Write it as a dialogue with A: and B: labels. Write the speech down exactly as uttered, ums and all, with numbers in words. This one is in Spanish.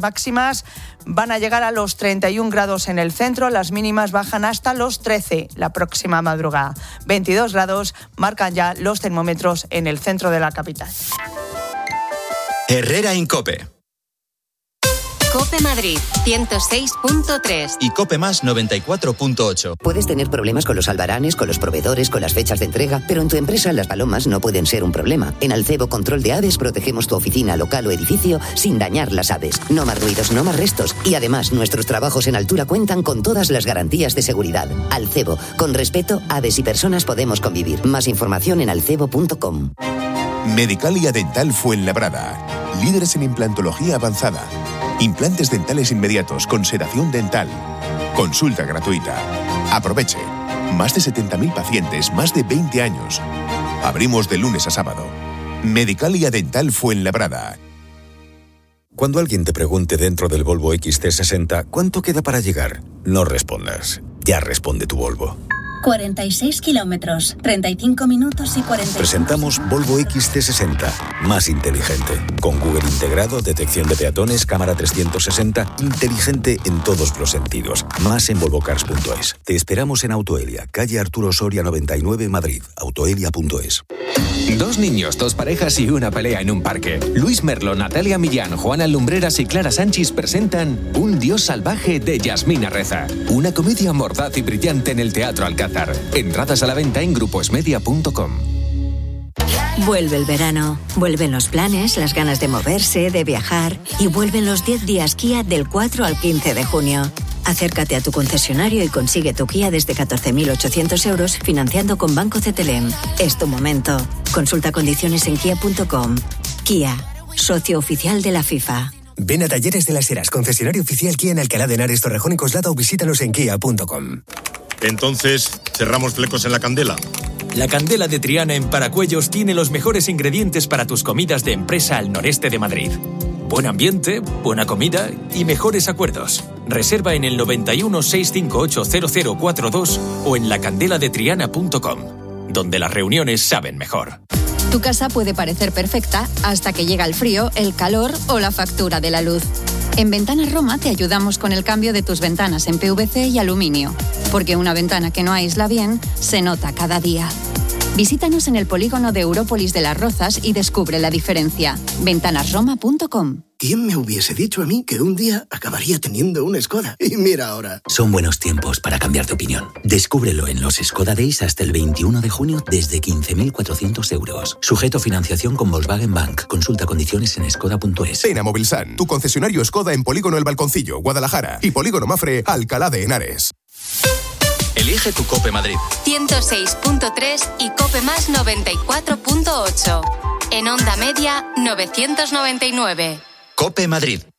A: máximas van a llegar a los treinta y un grados en el centro, las mínimas bajan hasta los trece la próxima madrugada. veintidós grados marcan ya los termómetros en el centro de la capital.
B: Herrera Incope.
C: COPE Madrid, ciento seis punto tres.
B: Y COPE Más, noventa y cuatro punto ocho.
D: Puedes tener problemas con los albaranes, con los proveedores, con las fechas de entrega, pero en tu empresa las palomas no pueden ser un problema. En Alcebo Control de Aves protegemos tu oficina, local o edificio sin dañar las aves. No más ruidos, no más restos. Y además, nuestros trabajos en altura cuentan con todas las garantías de seguridad. Alcebo, con respeto, aves y personas podemos convivir. Más información en alcebo punto com.
E: Medicalia Dental Fuenlabrada. Líderes en implantología avanzada. Implantes dentales inmediatos con sedación dental. Consulta gratuita. Aproveche. Más de setenta mil pacientes, más de veinte años. Abrimos de lunes a sábado. Medicalia Dental Fuenlabrada.
F: Cuando alguien te pregunte dentro del Volvo equis ce sesenta ¿cuánto queda para llegar? No respondas. Ya responde tu Volvo.
G: cuarenta y seis kilómetros, treinta y cinco minutos y cuarenta y cinco.
F: Presentamos Volvo equis ce sesenta, más inteligente. Con Google integrado, detección de peatones, cámara trescientos sesenta, inteligente en todos los sentidos. Más en volvocars punto es. Te esperamos en Autoelia, calle Arturo Soria noventa y nueve, Madrid. autoelia punto es.
H: Dos niños, dos parejas y una pelea en un parque. Luis Merlo, Natalia Millán, Juana Lumbreras y Clara Sánchez presentan Un dios salvaje de Yasmina Reza. Una comedia mordaz y brillante en el Teatro Alcázar. Entradas a la venta en gruposmedia punto com.
I: Vuelve el verano, vuelven los planes, las ganas de moverse, de viajar y vuelven los diez días Kia del cuatro al quince de junio. Acércate a tu concesionario y consigue tu Kia desde catorce mil ochocientos euros financiando con Banco C T L M. Es tu momento. Consulta condiciones en kia punto com. Kia, socio oficial de la FIFA.
J: Ven a Talleres de las Heras, concesionario oficial Kia en Alcalá de Henares, Torrejón y Coslada o visítanos en kia punto com.
K: Entonces, ¿cerramos flecos en la Candela?
L: La Candela de Triana en Paracuellos tiene los mejores ingredientes para tus comidas de empresa al noreste de Madrid. Buen ambiente, buena comida y mejores acuerdos. Reserva en el noventa y uno, seiscientos cincuenta y ocho, cero cero cuarenta y dos o en la candela de triana punto com, donde las reuniones saben mejor.
M: Tu casa puede parecer perfecta hasta que llega el frío, el calor o la factura de la luz. En Ventanas Roma te ayudamos con el cambio de tus ventanas en P V C y aluminio, porque una ventana que no aísla bien se nota cada día. Visítanos en el polígono de Európolis de Las Rozas y descubre la diferencia. ventanas roma punto com.
N: ¿Quién me hubiese dicho a mí que un día acabaría teniendo un Skoda? Y mira ahora.
O: Son buenos tiempos para cambiar de opinión. Descúbrelo en los Skoda Days hasta el veintiuno de junio desde quince mil cuatrocientos euros. Sujeto a financiación con Volkswagen Bank. Consulta condiciones en skoda punto es.
E: Ven a Movilsan, tu concesionario Skoda en Polígono El Balconcillo, Guadalajara, y Polígono Mafre, Alcalá de Henares.
B: Elige tu COPE Madrid.
C: ciento seis punto tres y COPE Más noventa y cuatro punto ocho. En onda media, novecientos noventa y nueve.
B: COPE Madrid.